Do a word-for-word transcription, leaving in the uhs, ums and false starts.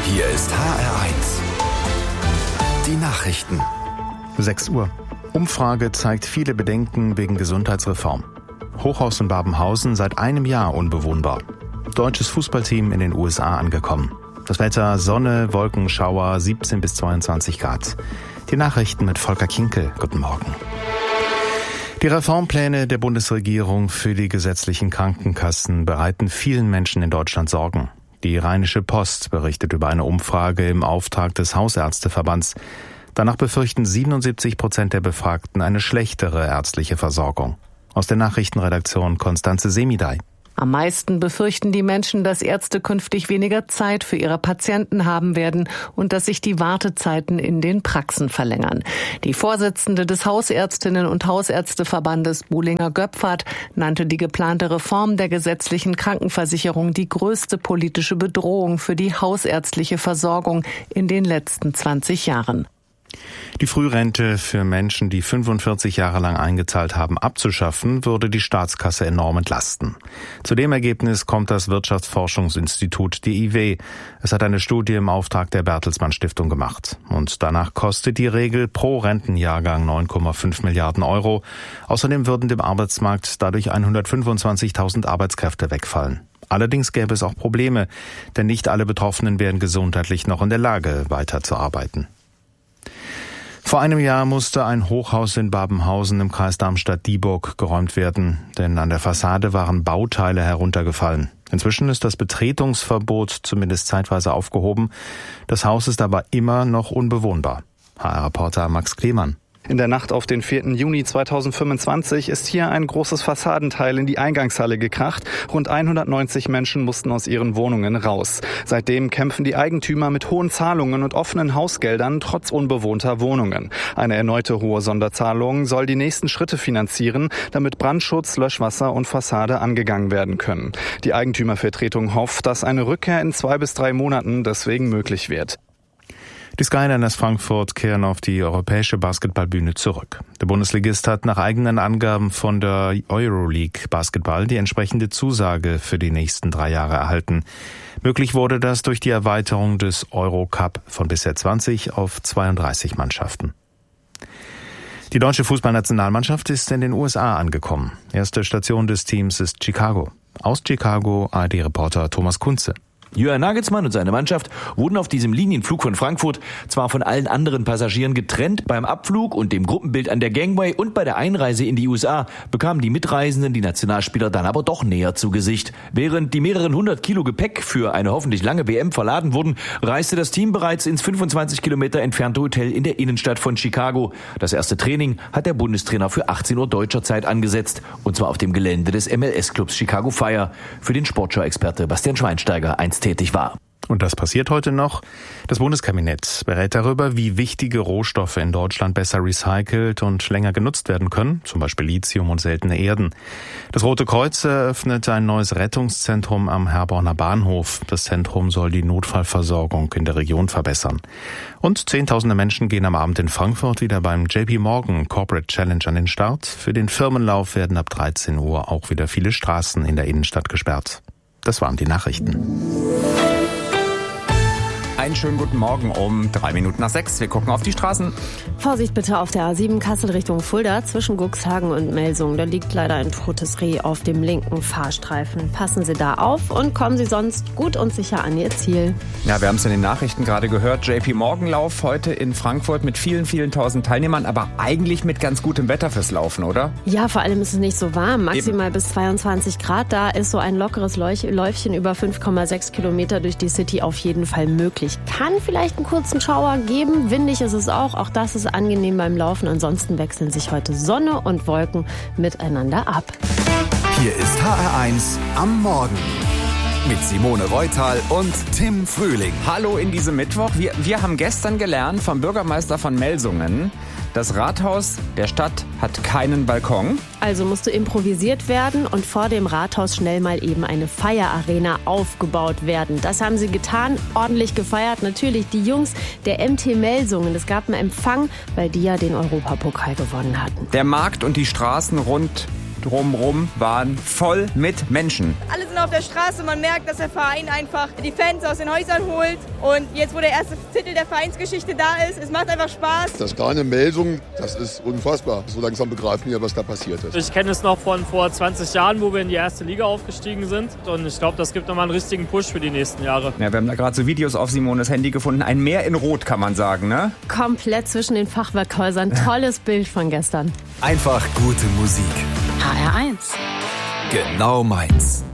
Hier ist H R eins. Die Nachrichten. sechs Uhr. Umfrage zeigt viele Bedenken wegen Gesundheitsreform. Hochhaus in Babenhausen seit einem Jahr unbewohnbar. Deutsches Fußballteam in den U S A angekommen. Das Wetter: Sonne, Wolkenschauer, siebzehn bis zweiundzwanzig Grad. Die Nachrichten mit Volker Kinkel. Guten Morgen. Die Reformpläne der Bundesregierung für die gesetzlichen Krankenkassen bereiten vielen Menschen in Deutschland Sorgen. Die Rheinische Post berichtet über eine Umfrage im Auftrag des Hausärzteverbands. Danach befürchten siebenundsiebzig Prozent der Befragten eine schlechtere ärztliche Versorgung. Aus der Nachrichtenredaktion Konstanze Semidai. Am meisten befürchten die Menschen, dass Ärzte künftig weniger Zeit für ihre Patienten haben werden und dass sich die Wartezeiten in den Praxen verlängern. Die Vorsitzende des Hausärztinnen- und Hausärzteverbandes, Buhlinger-Göpfert, nannte die geplante Reform der gesetzlichen Krankenversicherung die größte politische Bedrohung für die hausärztliche Versorgung in den letzten zwanzig Jahren. Die Frührente für Menschen, die fünfundvierzig Jahre lang eingezahlt haben, abzuschaffen, würde die Staatskasse enorm entlasten. Zu dem Ergebnis kommt das Wirtschaftsforschungsinstitut D I W. Es hat eine Studie im Auftrag der Bertelsmann Stiftung gemacht. Und danach kostet die Regel pro Rentenjahrgang neun Komma fünf Milliarden Euro. Außerdem würden dem Arbeitsmarkt dadurch hundertfünfundzwanzigtausend Arbeitskräfte wegfallen. Allerdings gäbe es auch Probleme, denn nicht alle Betroffenen wären gesundheitlich noch in der Lage, weiterzuarbeiten. Vor einem Jahr musste ein Hochhaus in Babenhausen im Kreis Darmstadt-Dieburg geräumt werden, denn an der Fassade waren Bauteile heruntergefallen. Inzwischen ist das Betretungsverbot zumindest zeitweise aufgehoben. Das Haus ist aber immer noch unbewohnbar. H R-Reporter Max Klemann. In der Nacht auf den vierten Juni zweitausendfünfundzwanzig ist hier ein großes Fassadenteil in die Eingangshalle gekracht. Rund hundertneunzig Menschen mussten aus ihren Wohnungen raus. Seitdem kämpfen die Eigentümer mit hohen Zahlungen und offenen Hausgeldern trotz unbewohnter Wohnungen. Eine erneute hohe Sonderzahlung soll die nächsten Schritte finanzieren, damit Brandschutz, Löschwasser und Fassade angegangen werden können. Die Eigentümervertretung hofft, dass eine Rückkehr in zwei bis drei Monaten deswegen möglich wird. Die Skyliners Frankfurt kehren auf die europäische Basketballbühne zurück. Der Bundesligist hat nach eigenen Angaben von der Euroleague Basketball die entsprechende Zusage für die nächsten drei Jahre erhalten. Möglich wurde das durch die Erweiterung des Eurocup von bisher zwanzig auf zweiunddreißig Mannschaften. Die deutsche Fußballnationalmannschaft ist in den U S A angekommen. Erste Station des Teams ist Chicago. Aus Chicago A R D-Reporter Thomas Kunze. Julian Nagelsmann und seine Mannschaft wurden auf diesem Linienflug von Frankfurt zwar von allen anderen Passagieren getrennt, beim Abflug und dem Gruppenbild an der Gangway und bei der Einreise in die U S A bekamen die Mitreisenden die Nationalspieler dann aber doch näher zu Gesicht. Während die mehreren hundert Kilo Gepäck für eine hoffentlich lange W M verladen wurden, reiste das Team bereits ins fünfundzwanzig Kilometer entfernte Hotel in der Innenstadt von Chicago. Das erste Training hat der Bundestrainer für achtzehn Uhr deutscher Zeit angesetzt, und zwar auf dem Gelände des M L S-Clubs Chicago Fire, für den Sportschau-Experte Bastian Schweinsteiger einst tätig war. Und das passiert heute noch. Das Bundeskabinett berät darüber, wie wichtige Rohstoffe in Deutschland besser recycelt und länger genutzt werden können, zum Beispiel Lithium und seltene Erden. Das Rote Kreuz eröffnet ein neues Rettungszentrum am Herborner Bahnhof. Das Zentrum soll die Notfallversorgung in der Region verbessern. Und zehntausende Menschen gehen am Abend in Frankfurt wieder beim J P Morgan Corporate Challenge an den Start. Für den Firmenlauf werden ab dreizehn Uhr auch wieder viele Straßen in der Innenstadt gesperrt. Das waren die Nachrichten. Einen schönen guten Morgen um drei Minuten nach sechs. Wir gucken auf die Straßen. Vorsicht bitte auf der A sieben Kassel Richtung Fulda zwischen Guxhagen und Melsungen. Da liegt leider ein totes Reh auf dem linken Fahrstreifen. Passen Sie da auf und kommen Sie sonst gut und sicher an Ihr Ziel. Ja, wir haben es in den Nachrichten gerade gehört. J P Morgan Lauf heute in Frankfurt mit vielen, vielen tausend Teilnehmern, aber eigentlich mit ganz gutem Wetter fürs Laufen, oder? Ja, vor allem ist es nicht so warm. Maximal Eben. bis zweiundzwanzig Grad. Da ist so ein lockeres Läufchen über fünf Komma sechs Kilometer durch die City auf jeden Fall möglich. Kann vielleicht einen kurzen Schauer geben. Windig ist es auch. Auch das ist angenehm beim Laufen. Ansonsten wechseln sich heute Sonne und Wolken miteinander ab. Hier ist H R eins am Morgen mit Simone Reutal und Tim Frühling. Hallo in diesem Mittwoch. Wir, wir haben gestern gelernt vom Bürgermeister von Melsungen, das Rathaus der Stadt hat keinen Balkon. Also musste improvisiert werden und vor dem Rathaus schnell mal eben eine Feierarena aufgebaut werden. Das haben sie getan, ordentlich gefeiert. Natürlich die Jungs der M T Melsungen. Es gab einen Empfang, weil die ja den Europapokal gewonnen hatten. Der Markt und die Straßen rund drumrum waren voll mit Menschen. Alle sind auf der Straße, man merkt, dass der Verein einfach die Fans aus den Häusern holt. Und jetzt, wo der erste Titel der Vereinsgeschichte da ist, es macht einfach Spaß. Das ist da eine Meldung, das ist unfassbar. So langsam begreifen wir, was da passiert ist. Ich kenne es noch von vor zwanzig Jahren, wo wir in die erste Liga aufgestiegen sind. Und ich glaube, das gibt nochmal einen richtigen Push für die nächsten Jahre. Ja, wir haben da gerade so Videos auf Simones Handy gefunden. Ein Meer in Rot, kann man sagen, ne? Komplett zwischen den Fachwerkhäusern. Tolles Bild von gestern. Einfach gute Musik. H R eins. Genau meins.